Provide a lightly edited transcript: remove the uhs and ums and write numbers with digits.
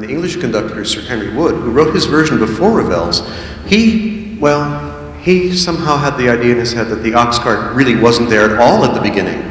And the English conductor, Sir Henry Wood, who wrote his version before Ravel's, he somehow had the idea in his head that the ox cart really wasn't there at all at the beginning.